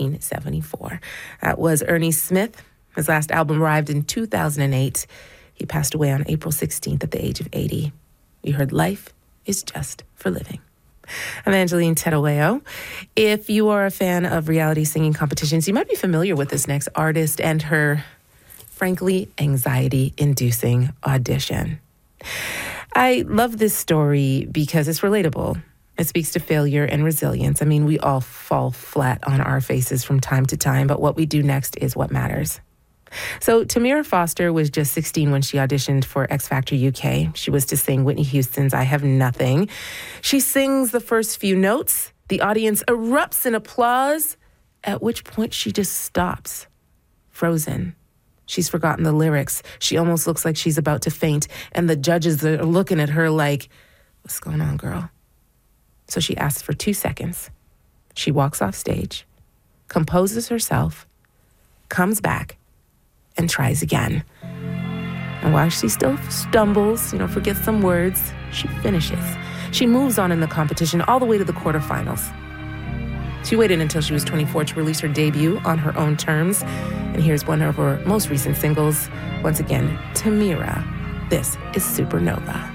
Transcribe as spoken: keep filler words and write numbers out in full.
nineteen seventy-four. That was Ernie Smith. His last album arrived in two thousand eight. He passed away on April sixteenth at the age of eighty. You heard Life is Just for Living. I'm Angeline Tedaweo. If you are a fan of reality singing competitions, you might be familiar with this next artist and her, frankly, anxiety-inducing audition. I love this story because it's relatable. It speaks to failure and resilience. I mean, we all fall flat on our faces from time to time, but what we do next is what matters. So Tamira Foster was just sixteen when she auditioned for X Factor U K. She was to sing Whitney Houston's I Have Nothing. She sings the first few notes. The audience erupts in applause, at which point she just stops, frozen. She's forgotten the lyrics. She almost looks like she's about to faint, and the judges are looking at her like, what's going on, girl? So she asks for two seconds. She walks off stage, composes herself, comes back, and tries again. And while she still stumbles, you know, forgets some words, she finishes. She moves on in the competition all the way to the quarterfinals. She waited until she was twenty-four to release her debut on her own terms. And here's one of her most recent singles. Once again, Tamira. This is Supernova.